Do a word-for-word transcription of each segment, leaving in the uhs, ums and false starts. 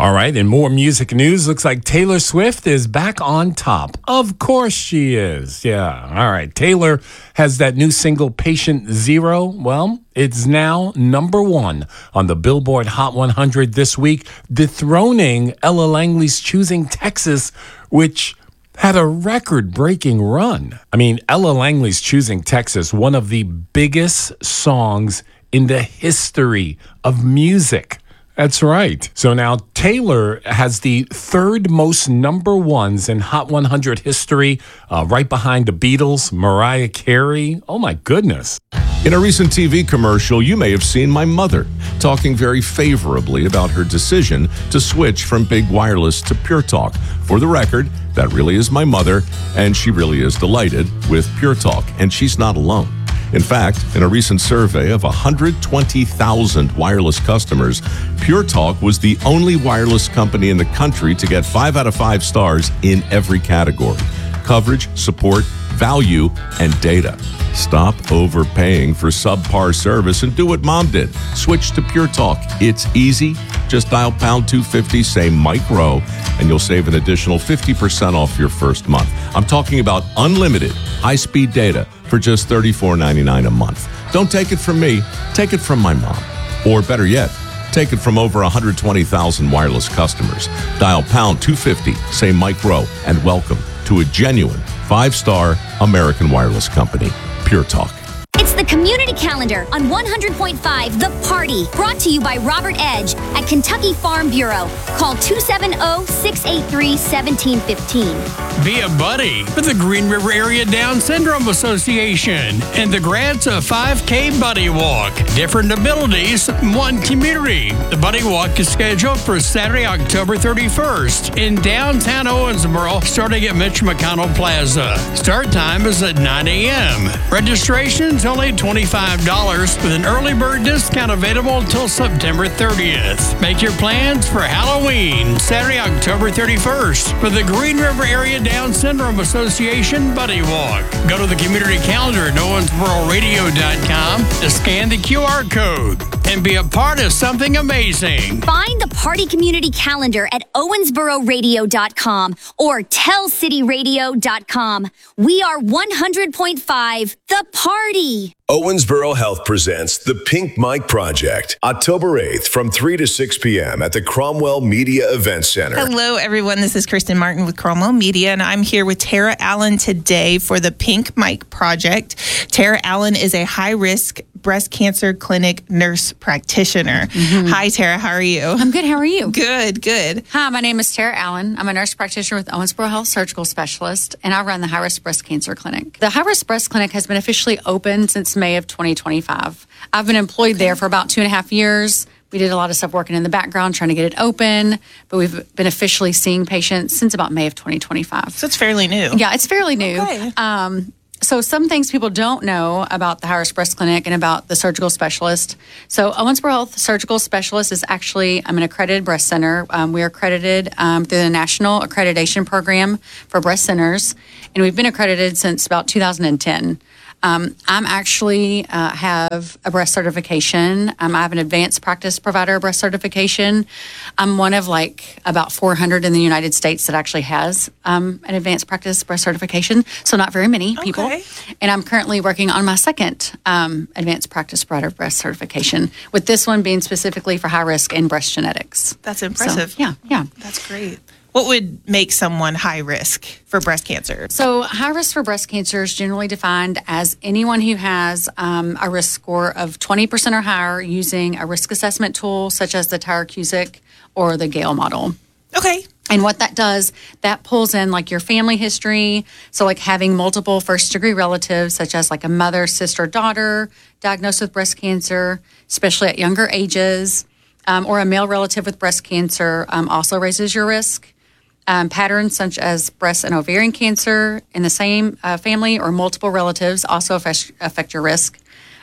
All right, and more music news. Looks like Taylor Swift is back on top. Of course she is. Yeah. All right. Taylor has that new single, Patient Zero. Well, it's now number one on the Billboard Hot one hundred this week, dethroning Ella Langley's Choosing Texas, which had a record-breaking run. I mean, Ella Langley's Choosing Texas, one of the biggest songs in the history of music. That's right. So now Taylor has the third most number ones in Hot one hundred history, uh, right behind the Beatles, Mariah Carey. Oh, my goodness. In a recent T V commercial, you may have seen my mother talking very favorably about her decision to switch from Big Wireless to Pure Talk. For the record, that really is my mother, and she really is delighted with Pure Talk, and she's not alone. In fact, in a recent survey of one hundred twenty thousand wireless customers, Pure Talk was the only wireless company in the country to get five out of five stars in every category: coverage, support, value, and data. Stop overpaying for subpar service and do what Mom did. Switch to Pure Talk. It's easy. Just dial pound two fifty, say Mike Rowe, and you'll save an additional fifty percent off your first month. I'm talking about unlimited high-speed data for just thirty-four ninety-nine a month. Don't take it from me. Take it from my mom. Or better yet, take it from over one hundred twenty thousand wireless customers. Dial pound two fifty, say Mike Rowe, and welcome to a genuine five-star American wireless company, Pure Talk. It's the Community Calendar on one hundred point five The Party, brought to you by Robert Edge at Kentucky Farm Bureau. Call two seven zero, six eight three, one seven one five. Be a buddy with the Green River Area Down Syndrome Association and the grants a five K Buddy Walk. Different abilities, one community. The Buddy Walk is scheduled for Saturday, October thirty-first in downtown Owensboro, starting at Mitch McConnell Plaza. Start time is at nine a.m. Registration's only twenty-five dollars with an early bird discount available until September thirtieth. Make your plans for Halloween, Saturday, October thirty-first for the Green River Area Down Syndrome Association Buddy Walk. Go to the community calendar at owensboro radio dot com to scan the Q R code and be a part of something amazing. Find the Party Community Calendar at owensboro radio dot com or tell city radio dot com. We are one hundred point five The Party. Owensboro Health presents the Pink Mike Project, October eighth from three to six p.m. at the Cromwell Media Event Center. Hello, everyone. This is Kristen Martin with Cromwell Media, and I'm here with Tara Allen today for the Pink Mike Project. Tara Allen is a high-risk breast cancer clinic nurse practitioner. Mm-hmm. Hi, Tara. How are you? I'm good. How are you? Good, good. Hi, my name is Tara Allen. I'm a nurse practitioner with Owensboro Health Surgical Specialist, and I run the High-Risk Breast Cancer Clinic. The High-Risk Breast Clinic has been officially open since May of twenty twenty-five. I've been employed there for about two and a half years. We did a lot of stuff working in the background, trying to get it open, but we've been officially seeing patients since about May of twenty twenty-five. So it's fairly new. Yeah, it's fairly new. Okay. Um, so some things people don't know about the High-Risk Breast Clinic and about the surgical specialist. So Owensboro Health Surgical Specialist is actually I'm an accredited breast center. Um, we are accredited um, through the National Accreditation Program for Breast Centers, and we've been accredited since about two thousand ten. Um, I'm actually uh, have a breast certification. Um, I have an advanced practice provider breast certification. I'm one of like about four hundred in the United States that actually has um, an advanced practice breast certification. So not very many people. Okay. And I'm currently working on my second um, advanced practice provider breast certification, with this one being specifically for high risk and breast genetics. That's impressive. So, yeah, yeah. That's great. What would make someone high risk for breast cancer? So high risk for breast cancer is generally defined as anyone who has um, a risk score of twenty percent or higher using a risk assessment tool such as the Tyrer-Cuzick or the Gale model. Okay. And what that does, that pulls in like your family history. So like having multiple first degree relatives, such as like a mother, sister, daughter diagnosed with breast cancer, especially at younger ages, um, or a male relative with breast cancer um, also raises your risk. Um, patterns such as breast and ovarian cancer in the same uh, family or multiple relatives also affect, affect your risk.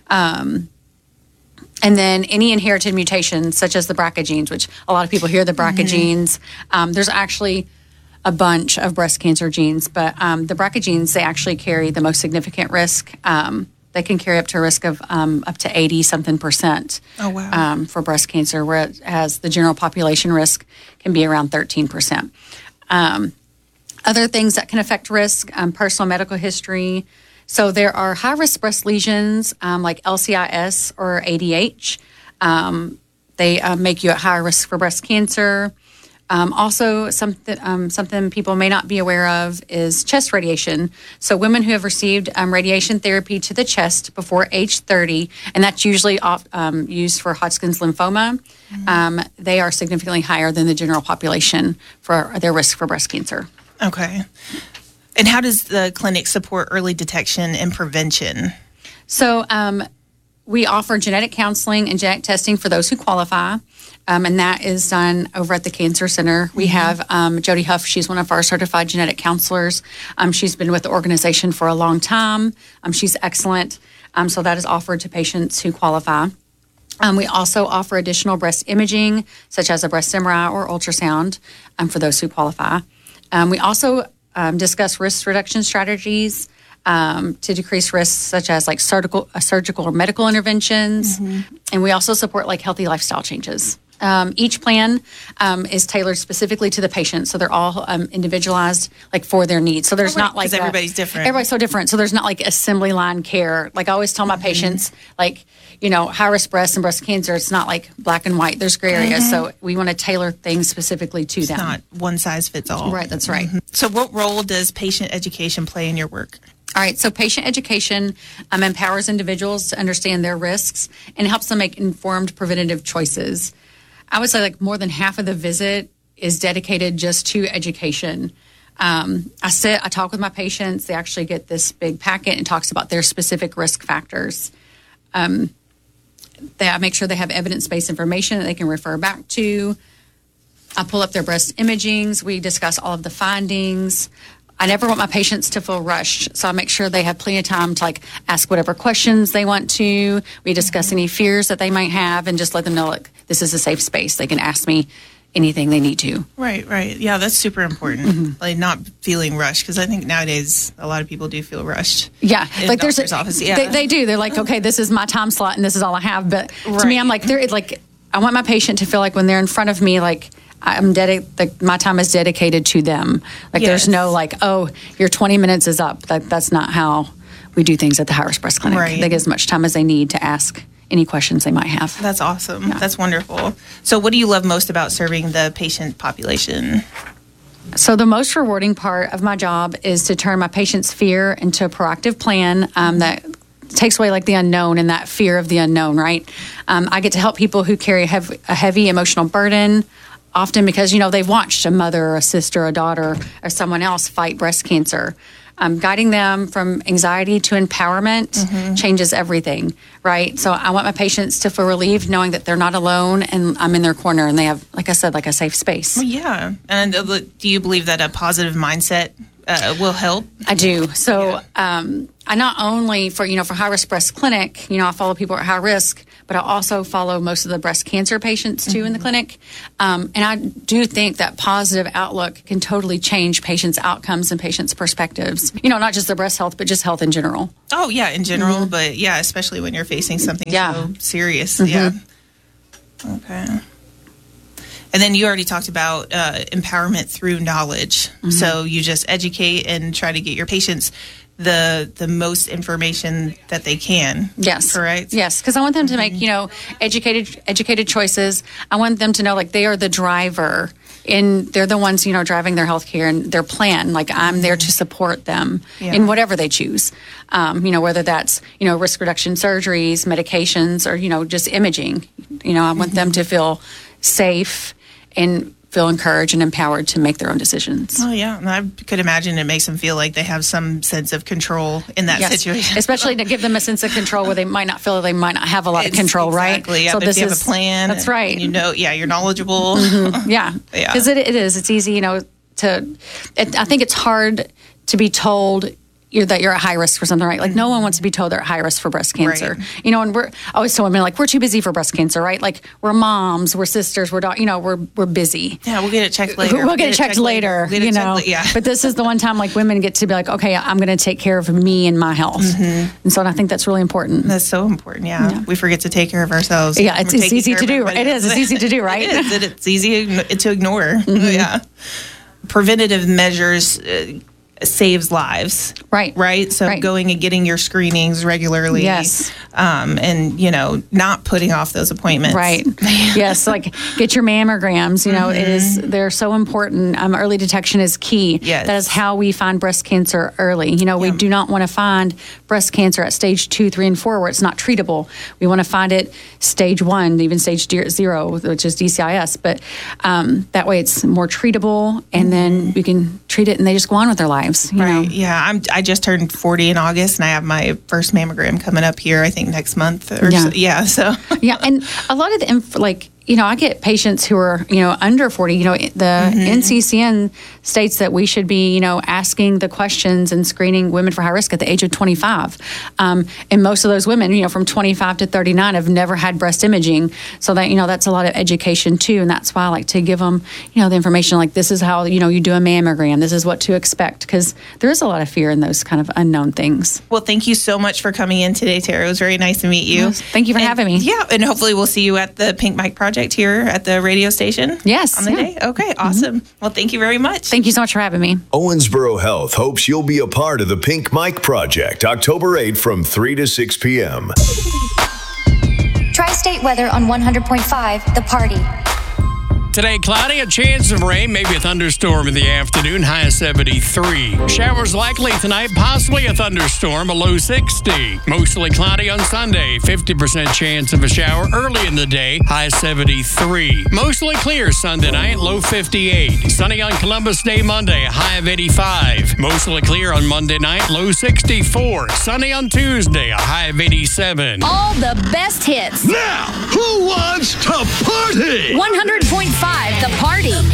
Um, and then any inherited mutations such as the B R C A genes, which a lot of people hear the B R C A mm-hmm. genes. Um, there's actually a bunch of breast cancer genes, but um, the B R C A genes, they actually carry the most significant risk. Um, they can carry up to a risk of um, up to eighty something percent. Oh, wow. Um, for breast cancer, whereas the general population risk can be around thirteen percent. Um, other things that can affect risk, um, personal medical history. So there are high-risk breast lesions um, like L C I S or A D H. Um, they uh, make you at higher risk for breast cancer. Um, also, something um, something people may not be aware of is chest radiation. So women who have received um, radiation therapy to the chest before age thirty, and that's usually off, um, used for Hodgkin's lymphoma, mm-hmm. um, they are significantly higher than the general population for their risk for breast cancer. Okay. And how does the clinic support early detection and prevention? So um, we offer genetic counseling and genetic testing for those who qualify. Um, and that is done over at the Cancer Center. We have um, Jody Huff. She's one of our certified genetic counselors. Um, she's been with the organization for a long time. Um, she's excellent. Um, so that is offered to patients who qualify. Um, we also offer additional breast imaging, such as a breast M R I or ultrasound, um, for those who qualify. Um, we also um, discuss risk reduction strategies um, to decrease risks, such as like surgical, uh, surgical or medical interventions. Mm-hmm. And we also support like healthy lifestyle changes. Um, each plan um, is tailored specifically to the patient, so they're all um, individualized, like for their needs. So there's oh, right, not like because everybody's different. Everybody's so different. So there's not like assembly line care. Like I always tell my mm-hmm. patients, like you know, high risk breast and breast cancer. It's not like black and white. There's gray areas. Mm-hmm. So we want to tailor things specifically to it's them. Not one size fits all. Right. That's right. Mm-hmm. So what role does patient education play in your work? All right, so patient education um, empowers individuals to understand their risks and helps them make informed preventative choices. I would say like more than half of the visit is dedicated just to education. Um, I sit, I talk with my patients. They actually get this big packet and talks about their specific risk factors. Um, they, I make sure they have evidence-based information that they can refer back to. I pull up their breast imagings. We discuss all of the findings. I never want my patients to feel rushed, so I make sure they have plenty of time to like ask whatever questions they want to. We discuss mm-hmm. any fears that they might have and just let them know, like, this is a safe space. They can ask me anything they need to. Right, right. Yeah, that's super important. Mm-hmm. Like not feeling rushed, because I think nowadays a lot of people do feel rushed. Yeah, like there's a, office. Yeah. They, they do. They're like, okay, this is my time slot and this is all I have. But right. to me, I'm like, they're like, I want my patient to feel like when they're in front of me, like, I'm dedicated. The, my time is dedicated to them. Like yes. there's no like, oh, your twenty minutes is up. That that's not how we do things at the High Risk Breast Clinic. Right. They get as much time as they need to ask any questions they might have. That's awesome. Yeah. That's wonderful. So, what do you love most about serving the patient population? So the most rewarding part of my job is to turn my patient's fear into a proactive plan um, that takes away like the unknown and that fear of the unknown. Right. Um, I get to help people who carry a heavy, a heavy emotional burden. Often because, you know, they've watched a mother or a sister, a daughter, or someone else fight breast cancer. Um, guiding them from anxiety to empowerment mm-hmm. changes everything, right? So I want my patients to feel relieved knowing that they're not alone and I'm in their corner and they have, like I said, like a safe space. Well, yeah. And uh, do you believe that a positive mindset uh, will help? I do. So yeah. um, I not only for, you know, for High Risk Breast Clinic, you know, I follow people at high risk, but I also follow most of the breast cancer patients too mm-hmm. in the clinic. Um, and I do think that positive outlook can totally change patients' outcomes and patients' perspectives. You know, not just their breast health, but just health in general. Oh, yeah, in general. Mm-hmm. But yeah, especially when you're facing something yeah. so serious. Mm-hmm. Yeah. Okay. And then you already talked about uh, empowerment through knowledge. Mm-hmm. So you just educate and try to get your patients the the most information that they can. Yes. Correct? Yes, because I want them to make, you know, educated educated choices. I want them to know, like, they are the driver, and they're the ones, you know, driving their healthcare and their plan. Like, I'm there to support them yeah. in whatever they choose. Um, you know, whether that's, you know, risk reduction surgeries, medications, or, you know, just imaging. You know, I want mm-hmm. them to feel safe and feel encouraged and empowered to make their own decisions. Oh, yeah. And I could imagine it makes them feel like they have some sense of control in that yes. situation. Especially to give them a sense of control where they might not feel they might not have a lot it's of control, exactly, right? Yeah, so this you is, have a plan. That's right. You know, yeah, you're knowledgeable. Mm-hmm. Yeah. Yeah. Because it, it is. It's easy, you know, to, it, I think it's hard to be told you're that you're at high risk for something, right? Like no one wants to be told they're at high risk for breast cancer. Right. You know, and we're I always tell women like we're too busy for breast cancer, right? Like we're moms, we're sisters, we're da- you know, we're we're busy. Yeah, we'll get it checked later. We'll get it checked later, We'll get it you checked know. la- yeah. But this is the one time like women get to be like, okay, I'm going to take care of me and my health. Mm-hmm. And so I think that's really important. That's so important. Yeah. Yeah. We forget to take care of ourselves. Yeah, it's, We're it's taking easy care to of do. everybody It is. else. It's easy to do, right? It is. It's easy to ignore. Yeah. Preventative measures uh, saves lives. Right. Right. So Right. going and getting your screenings regularly. Yes. Um, and, you know, not putting off those appointments. Right. Yes. Like get your mammograms. You know, Mm-hmm. it is, they're so important. Um, early detection is key. Yes. That is how we find breast cancer early. You know, we Yeah. do not want to find breast cancer at stage two, three, and four where it's not treatable. We want to find it stage one, even stage de- zero, which is D C I S. But um, that way it's more treatable and then we can treat it and they just go on with their lives. You Right. know? Yeah. I'm. I just turned forty in August, and I have my first mammogram coming up here. I think next month. Or Yeah. so, yeah. So. Yeah, and a lot of the inf- like you know, I get patients who are you know under forty. You know, the N C C N states that we should be you know asking the questions and screening women for high risk at the age of twenty-five. Um, and most of those women, you know, from twenty-five to thirty-nine, have never had breast imaging. So that you know that's a lot of education too, and that's why I like to give them you know the information like this is how you know you do a mammogram. This is what to expect because there is a lot of fear in those kind of unknown things. Well, thank you so much for coming in today, Tara. It was very nice to meet you. Yes, thank you for And- having me. Yeah, and hopefully we'll see you at the Pink Mike Project here at the radio station. Yes, On the yeah. day? Okay, awesome. Well, thank you very much. Thank you so much for having me. Owensboro Health hopes you'll be a part of the Pink Mike Project October eighth from three to six p.m. Tri-State weather on one hundred point five The Party. Today, cloudy, a chance of rain, maybe a thunderstorm in the afternoon, high of seventy-three. Showers likely tonight, possibly a thunderstorm, a low sixty. Mostly cloudy on Sunday, fifty percent chance of a shower early in the day, high seventy-three. Mostly clear Sunday night, low fifty-eight. Sunny on Columbus Day Monday, a high of eighty-five. Mostly clear on Monday night, low sixty-four. Sunny on Tuesday, a high of eighty-seven. All the best hits. Now, who wants to party? one hundred point five The Party.